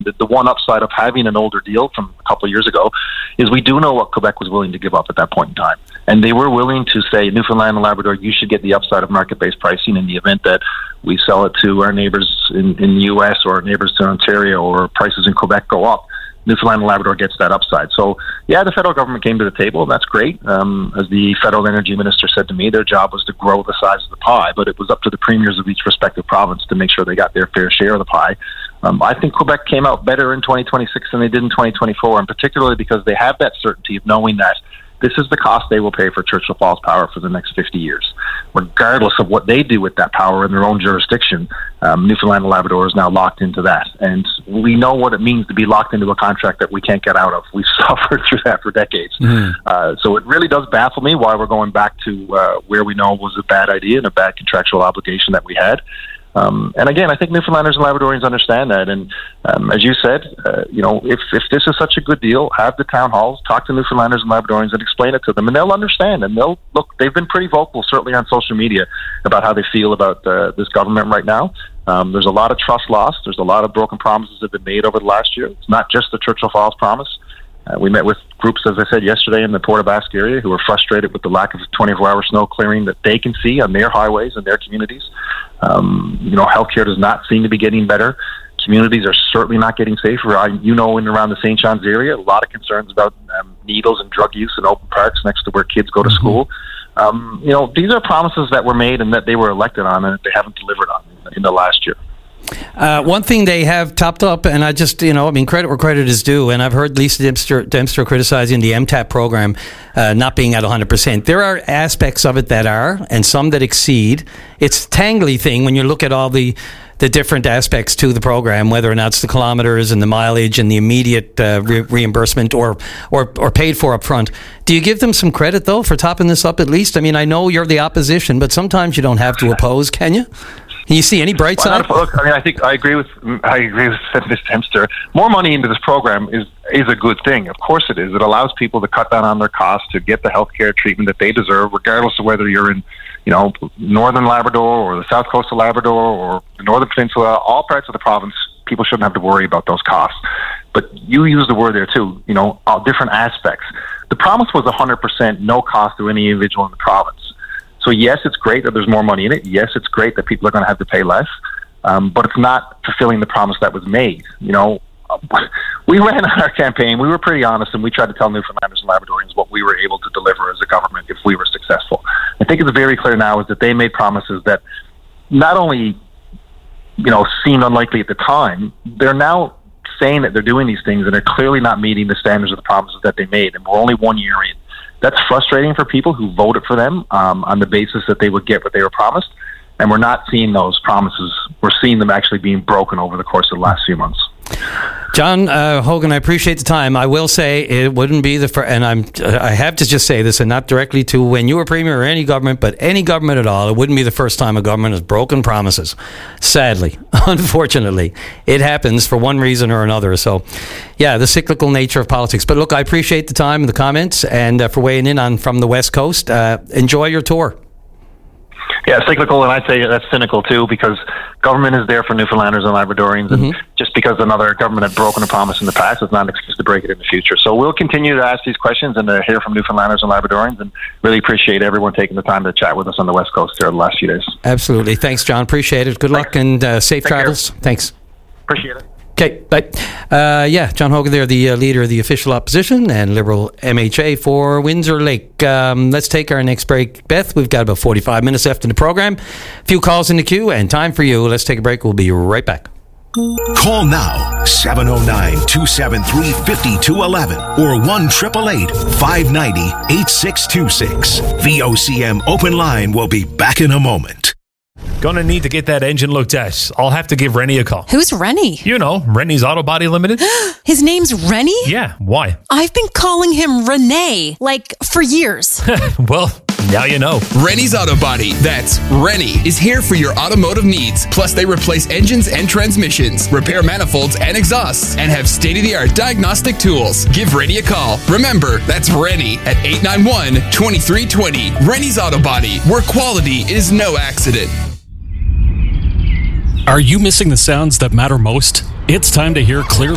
the one upside of having an older deal from a couple of years ago is we do know what Quebec was willing to give up at that point in time. And they were willing to say, Newfoundland and Labrador, you should get the upside of market-based pricing in the event that we sell it to our neighbors in the U.S. or our neighbors to Ontario, or prices in Quebec go up. Newfoundland and Labrador gets that upside. So, yeah, the federal government came to the table, and that's great. As the federal energy minister said to me, their job was to grow the size of the pie, but it was up to the premiers of each respective province to make sure they got their fair share of the pie. I think Quebec came out better in 2026 than they did in 2024, and particularly because they have that certainty of knowing that this is the cost they will pay for Churchill Falls Power for the next 50 years. Regardless of what they do with that power in their own jurisdiction, Newfoundland and Labrador is now locked into that. And we know what it means to be locked into a contract that we can't get out of. We've suffered through that for decades. So it really does baffle me why we're going back to where we know was a bad idea and a bad contractual obligation that we had. And again, I think Newfoundlanders and Labradorians understand that. And as you said, if this is such a good deal, have the town halls, talk to Newfoundlanders and Labradorians and explain it to them, and they'll understand. And they'll look. They've been pretty vocal, certainly on social media, about how they feel about this government right now. There's a lot of trust lost. There's a lot of broken promises that have been made over the last year. It's not just the Churchill Falls promise. We met with groups, as I said yesterday, in the Port of Basque area who are frustrated with the lack of 24-hour snow clearing that they can see on their highways and their communities. Healthcare does not seem to be getting better. Communities are certainly not getting safer. In and around the St. John's area, a lot of concerns about needles and drug use in open parks next to where kids go to school. These are promises that were made and that they were elected on and that they haven't delivered on in the last year. One thing they have topped up, and I just, credit where credit is due, and I've heard Lisa Dempster criticizing the MTAP program not being at 100%. There are aspects of it that are, and some that exceed. It's a tangly thing when you look at all the different aspects to the program, whether or not it's the kilometers and the mileage and the immediate reimbursement or paid for up front. Do you give them some credit, though, for topping this up at least? I mean, I know you're the opposition, but sometimes you don't have to oppose, can you? Can you see any bright side? Look, I think I agree with Ms. Dempster. More money into this program is a good thing. Of course it is. It allows people to cut down on their costs, to get the healthcare treatment that they deserve, regardless of whether you're in, northern Labrador or the south coast of Labrador or the northern peninsula. All parts of the province, people shouldn't have to worry about those costs. But you use the word there too. All different aspects. The promise was 100% no cost to any individual in the province. So yes, it's great that there's more money in it. Yes, it's great that people are going to have to pay less, but it's not fulfilling the promise that was made. We ran our campaign. We were pretty honest, and we tried to tell Newfoundlanders and Labradorians what we were able to deliver as a government if we were successful. I think it's very clear now is that they made promises that not only, seemed unlikely at the time, they're now saying that they're doing these things, and they're clearly not meeting the standards of the promises that they made, and we're only 1 year in. That's frustrating for people who voted for them on the basis that they would get what they were promised. And we're not seeing those promises. We're seeing them actually being broken over the course of the last few months. John Hogan, I appreciate the time. I will say it wouldn't be I have to just say this, and not directly to when you were Premier or any government, but any government at all, it wouldn't be the first time a government has broken promises. Sadly, unfortunately, it happens for one reason or another. So, yeah, the cyclical nature of politics. But look, I appreciate the time and the comments, and for weighing in on from the West Coast. Enjoy your tour. Yeah, cyclical, and I'd say that's cynical too, because government is there for Newfoundlanders and Labradorians, and just because another government had broken a promise in the past is not an excuse to break it in the future. So we'll continue to ask these questions and to hear from Newfoundlanders and Labradorians, and really appreciate everyone taking the time to chat with us on the West Coast here the last few days. Absolutely. Thanks, John. Appreciate it. Good luck and safe travels. Care. Thanks. Appreciate it. Okay, bye. John Hogan there, the leader of the official opposition and Liberal MHA for Windsor Lake. Let's take our next break. Beth, we've got about 45 minutes left in the program. A few calls in the queue and time for you. Let's take a break. We'll be right back. Call now, 709-273-5211 or 1-888-590-8626. VOCM Open Line will be back in a moment. Gonna need to get that engine looked at. I'll have to give Rennie a call. Who's Rennie? You know, Rennie's Auto Body Limited. His name's Rennie? Yeah, why? I've been calling him Renee, for years. Well, now you know. Rennie's Auto Body, that's Rennie, is here for your automotive needs. Plus, they replace engines and transmissions, repair manifolds and exhausts, and have state-of-the-art diagnostic tools. Give Rennie a call. Remember, that's Rennie at 891-2320. Rennie's Auto Body, where quality is no accident. Are you missing the sounds that matter most? It's time to hear clearly.